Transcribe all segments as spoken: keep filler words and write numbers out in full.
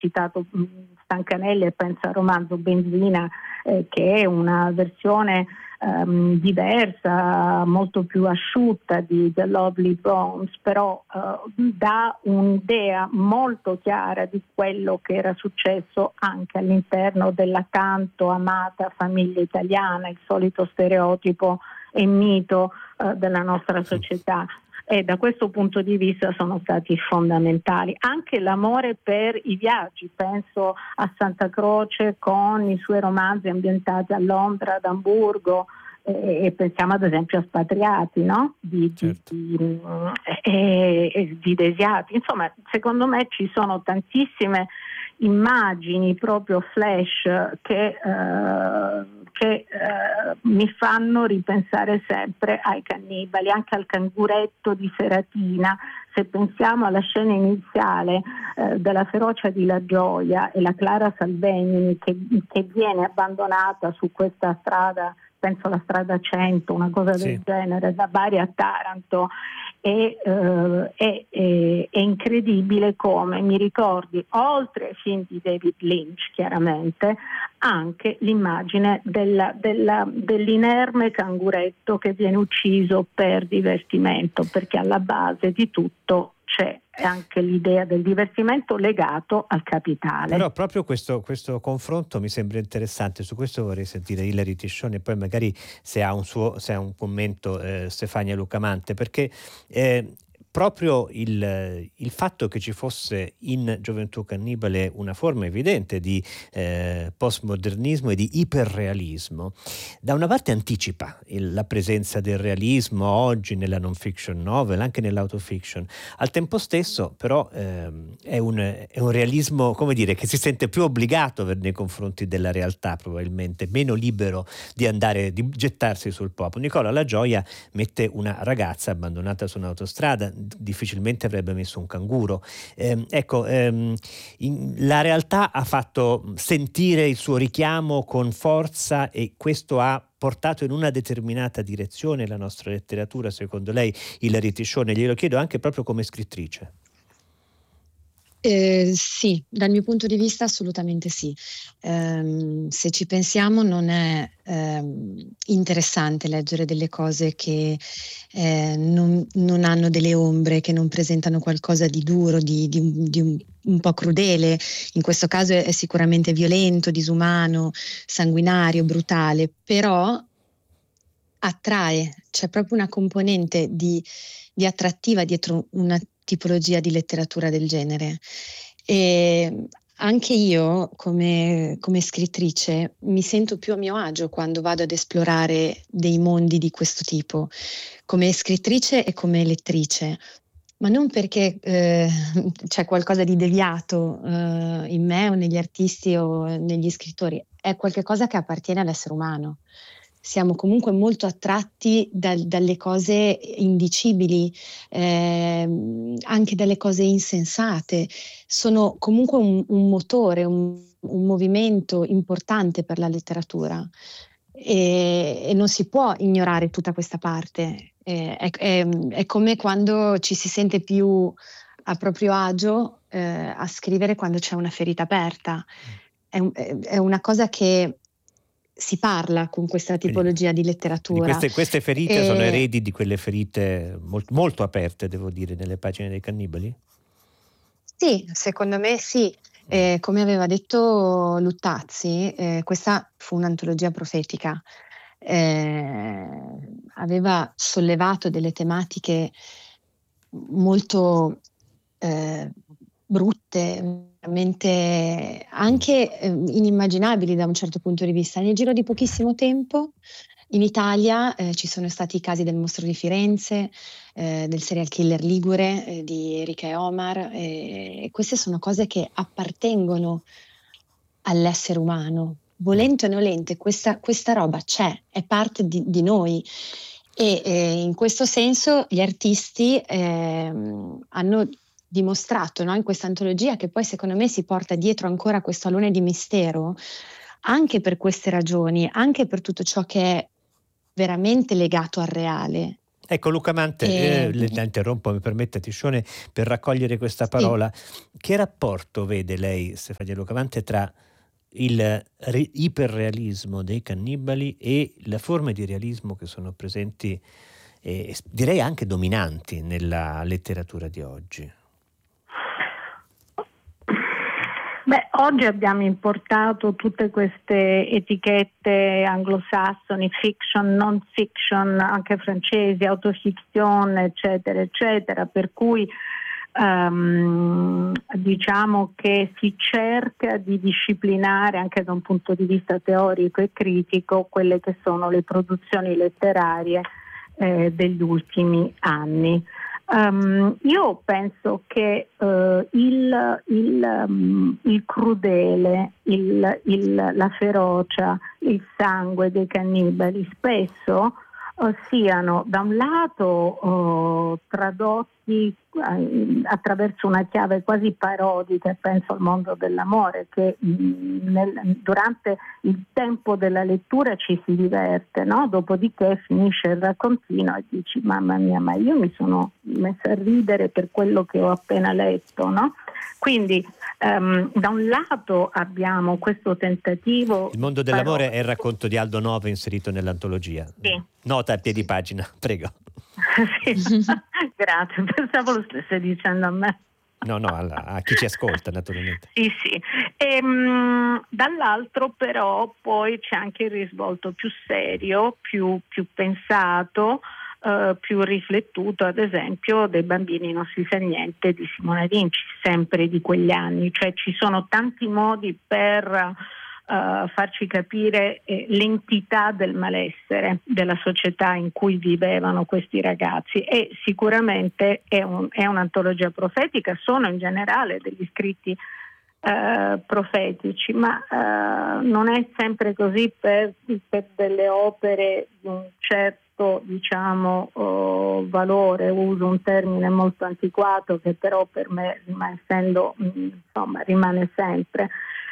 citato mh, Stancanelli e penso al romanzo Benzina, eh, che è una versione Um, diversa, molto più asciutta di The Lovely Bones, però uh, dà un'idea molto chiara di quello che era successo anche all'interno della tanto amata famiglia italiana, il solito stereotipo e mito uh, della nostra società. E da questo punto di vista sono stati fondamentali. Anche l'amore per i viaggi, penso a Santa Croce con i suoi romanzi ambientati a Londra, ad Amburgo, eh, e pensiamo ad esempio a Spatriati, no? Di, certo. di, di, eh, eh, di Desiati. Insomma, secondo me ci sono tantissime immagini proprio flash che, eh, che eh, mi fanno ripensare sempre ai cannibali, anche al canguretto di Seratina. Se pensiamo alla scena iniziale eh, della ferocia di La Gioia e la Clara Salvemini che, che viene abbandonata su questa strada, penso la strada cento, una cosa Sì. del genere, da Bari a Taranto, e, eh, è, è, è incredibile come mi ricordi, oltre ai film di David Lynch chiaramente, anche l'immagine della, della, dell'inerme canguretto che viene ucciso per divertimento, perché alla base di tutto c'è anche l'idea del divertimento legato al capitale. Però proprio questo, questo confronto mi sembra interessante, su questo vorrei sentire Ilary Tiscioni e poi magari se ha un, suo, se ha un commento eh, Stefania Lucamante, perché eh, proprio il, il fatto che ci fosse in Gioventù Cannibale una forma evidente di eh, postmodernismo e di iperrealismo, da una parte anticipa il, la presenza del realismo oggi nella non fiction novel, anche nell'autofiction, al tempo stesso però ehm, è, un, è un realismo, come dire, che si sente più obbligato nei confronti della realtà, probabilmente meno libero di andare, di gettarsi sul popolo. Nicola La Gioia mette una ragazza abbandonata su un'autostrada, difficilmente avrebbe messo un canguro. Eh, ecco, ehm, in, la realtà ha fatto sentire il suo richiamo con forza e questo ha portato in una determinata direzione la nostra letteratura, secondo lei, Ilary Tiscioni? Glielo chiedo anche proprio come scrittrice. Eh, sì, dal mio punto di vista assolutamente sì. Um, se ci pensiamo non è um, interessante leggere delle cose che eh, non, non hanno delle ombre, che non presentano qualcosa di duro, di, di, di un, un po' crudele. In questo caso è, è sicuramente violento, disumano, sanguinario, brutale, però attrae, c'è proprio una componente di, di attrattiva dietro una tipologia di letteratura del genere. E anche io come, come scrittrice mi sento più a mio agio quando vado ad esplorare dei mondi di questo tipo, come scrittrice e come lettrice, ma non perché eh, c'è qualcosa di deviato eh, in me o negli artisti o negli scrittori, è qualcosa che appartiene all'essere umano. Siamo comunque molto attratti dal, dalle cose indicibili, eh, anche dalle cose insensate. Sono comunque un, un motore, un, un movimento importante per la letteratura e, e non si può ignorare tutta questa parte. Eh, è, è, è come quando ci si sente più a proprio agio eh, a scrivere quando c'è una ferita aperta. È, è una cosa che si parla con questa tipologia quindi, di letteratura. Queste, queste ferite e... sono eredi di quelle ferite molto, molto aperte, devo dire, nelle pagine dei cannibali? Sì, secondo me sì. Eh, come aveva detto Luttazzi, eh, questa fu un'antologia profetica. Eh, aveva sollevato delle tematiche molto eh, brutte, veramente anche eh, inimmaginabili da un certo punto di vista. Nel giro di pochissimo tempo in Italia eh, ci sono stati i casi del mostro di Firenze, eh, del serial killer ligure eh, di Erika e Omar, e queste sono cose che appartengono all'essere umano. Volente o nolente, questa, questa roba c'è, è parte di, di noi. E eh, in questo senso gli artisti eh, hanno dimostrato, no, in questa antologia, che poi secondo me si porta dietro ancora questo alone di mistero, anche per queste ragioni, anche per tutto ciò che è veramente legato al reale. Ecco Luca Mante, E, eh, la interrompo, mi permetta Tiscione, per raccogliere questa sì, parola. Che rapporto vede lei, Stefania Luca Mante, tra il re- iperrealismo dei cannibali e le forme di realismo che sono presenti, eh, direi anche dominanti nella letteratura di oggi? Beh, oggi abbiamo importato tutte queste etichette anglosassoni, fiction, non fiction, anche francesi, autofiction, eccetera, eccetera, per cui um, diciamo che si cerca di disciplinare anche da un punto di vista teorico e critico quelle che sono le produzioni letterarie eh, degli ultimi anni. Um, io penso che uh, il, il, um, il crudele, il, il, la ferocia, il sangue dei cannibali spesso uh, siano da un lato uh, tradotti uh, attraverso una chiave quasi parodica, penso al mondo dell'amore, che mh, nel, durante il tempo della lettura ci si diverte, no? Dopodiché finisce il raccontino e dici mamma mia, ma io mi sono messa a ridere per quello che ho appena letto, no? Quindi um, da un lato abbiamo questo tentativo. Il mondo dell'amore è il racconto di Aldo Nove inserito nell'antologia. Sì. Nota a piedi pagina, prego. Sì. Grazie, pensavo lo stesse dicendo a me. No, no, alla, a chi ci ascolta naturalmente. Sì, sì. E, mh, dall'altro però poi c'è anche il risvolto più serio, più, più pensato, Uh, più riflettuto, ad esempio dei Bambini non si sa niente di Simone Vinci, sempre di quegli anni, cioè ci sono tanti modi per uh, farci capire eh, l'entità del malessere della società in cui vivevano questi ragazzi, e sicuramente è, un, è un'antologia profetica, sono in generale degli scritti Uh, profetici, ma uh, non è sempre così per, per delle opere di un certo, diciamo, uh, valore. Uso un termine molto antiquato che però per me, essendo, insomma, rimane sempre.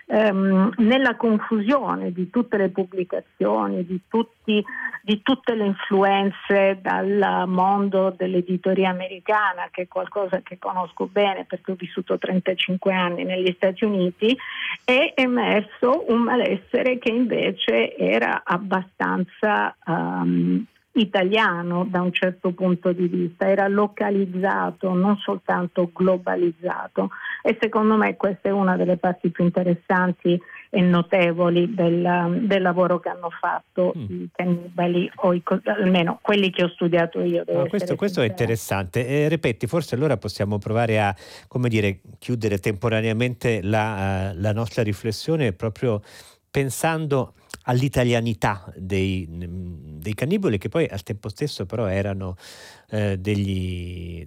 Um, nella confusione di tutte le pubblicazioni, di, tutti, di tutte le influenze dal mondo dell'editoria americana, che è qualcosa che conosco bene perché ho vissuto trentacinque anni negli Stati Uniti, è emerso un malessere che invece era abbastanza um, italiano da un certo punto di vista, era localizzato, non soltanto globalizzato, e secondo me questa è una delle parti più interessanti e notevoli del, del lavoro che hanno fatto mm. i cannibali, o i, almeno quelli che ho studiato io. No, questo, questo è interessante. Eh, ripeti, forse allora possiamo provare a, come dire, chiudere temporaneamente la, uh, la nostra riflessione proprio pensando all'italianità dei, dei cannibali, che poi al tempo stesso però erano eh, degli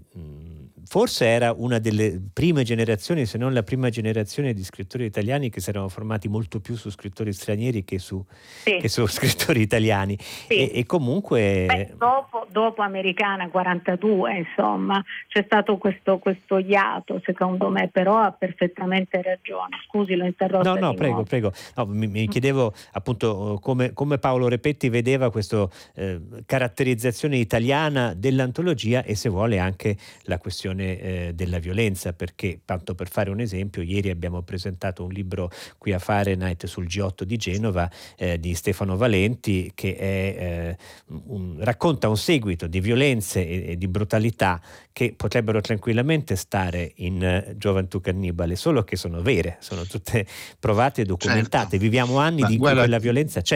forse era una delle prime generazioni, se non la prima generazione di scrittori italiani che si erano formati molto più su scrittori stranieri che su, sì. che su scrittori italiani. Sì. e, e comunque Beh, dopo, dopo Americana quarantadue, insomma, c'è stato questo, questo iato, secondo me, però ha perfettamente ragione. Scusi, l'ho interrotta. No, no, di prego, nuovo. prego. No, mi, mi chiedevo appunto come, come Paolo Repetti vedeva questa eh, caratterizzazione italiana dell'antologia, e se vuole anche la questione eh, della violenza, perché tanto per fare un esempio, ieri abbiamo presentato un libro qui a Fahrenheit sul G otto di Genova eh, di Stefano Valenti, che è, eh, un, racconta un seguito di violenze e, e di brutalità che potrebbero tranquillamente stare in uh, Gioventù Cannibale, solo che sono vere, sono tutte provate e documentate. Certo. Viviamo anni Ma di guarda, cui quella violenza c'è.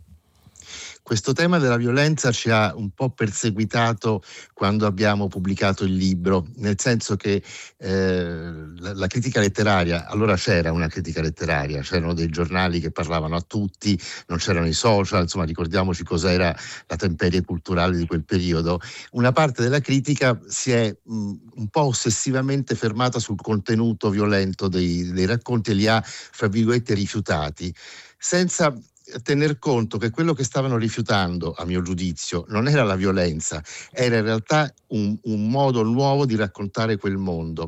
Questo tema della violenza ci ha un po' perseguitato quando abbiamo pubblicato il libro, nel senso che eh, la, la critica letteraria, allora c'era una critica letteraria, c'erano dei giornali che parlavano a tutti, non c'erano i social, insomma ricordiamoci cos'era la temperie culturale di quel periodo. Una parte della critica si è mh, un po' ossessivamente fermata sul contenuto violento dei, dei racconti e li ha, fra virgolette, rifiutati, senza tener conto che quello che stavano rifiutando, a mio giudizio, non era la violenza, era in realtà un, un modo nuovo di raccontare quel mondo.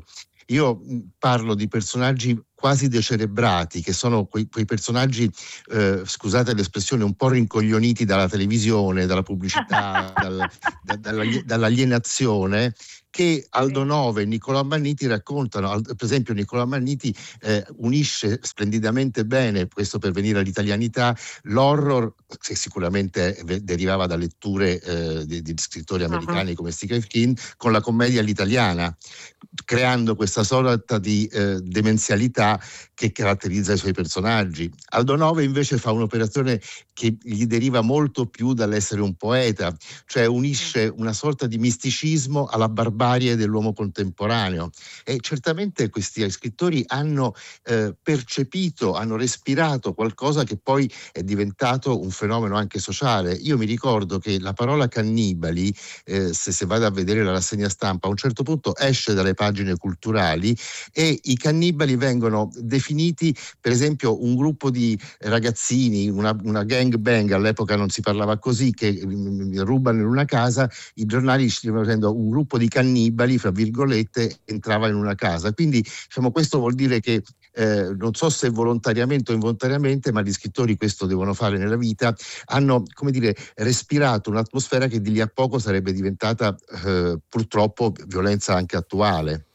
Io parlo di personaggi quasi decerebrati, che sono quei, quei personaggi, eh, scusate l'espressione, un po' rincoglioniti dalla televisione, dalla pubblicità, dal, da, dall'alienazione, che Aldo Nove e Nicolò Manniti raccontano. Per esempio Nicolò Manniti eh, unisce splendidamente bene, questo per venire all'italianità, l'horror, che sicuramente derivava da letture eh, di, di scrittori americani uh-huh. come Stephen King, con la commedia all'italiana, creando questa sorta di eh, demenzialità che caratterizza i suoi personaggi. Aldo Nove invece fa un'operazione che gli deriva molto più dall'essere un poeta, cioè unisce una sorta di misticismo alla barbarie dell'uomo contemporaneo, e certamente questi scrittori hanno eh, percepito, hanno respirato qualcosa che poi è diventato un fenomeno anche sociale. Io mi ricordo che la parola cannibali, eh, se, se vado a vedere la rassegna stampa, a un certo punto esce dalle pagine culturali e i cannibali vengono definiti, per esempio, un gruppo di ragazzini, una, una gang bang, all'epoca non si parlava così, che mh, rubano in una casa, i giornali scrivono dicendo un gruppo di cannibali, fra virgolette, entrava in una casa. Quindi diciamo, questo vuol dire che eh, non so se volontariamente o involontariamente, ma gli scrittori questo devono fare nella vita, hanno, come dire, respirato un'atmosfera che di lì a poco sarebbe diventata eh, purtroppo violenza anche attuale.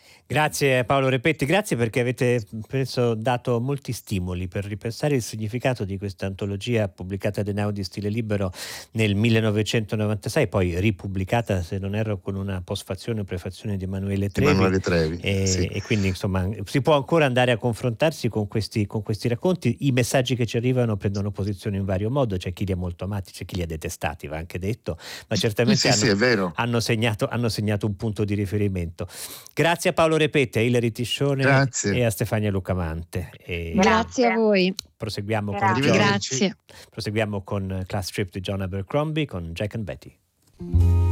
Grazie Paolo Repetti, grazie perché avete, penso, dato molti stimoli per ripensare il significato di questa antologia pubblicata da Einaudi Stile Libero nel millenovecentonovantasei, poi ripubblicata, se non erro, con una postfazione o prefazione di Emanuele Trevi. Emanuele Trevi e, sì. e quindi insomma si può ancora andare a confrontarsi con questi, con questi racconti. I messaggi che ci arrivano prendono posizione in vario modo, c'è chi li ha molto amati, c'è chi li ha detestati, va anche detto, ma certamente sì, hanno, sì, è vero. hanno, segnato, hanno segnato un punto di riferimento. Grazie a Paolo Repetti, a Ilari Tiscione Grazie. e a Stefania Lucamante. E Grazie a voi. Proseguiamo Grazie. con, John, Grazie. proseguiamo con Class Trip di John Abercrombie con Jack and Betty.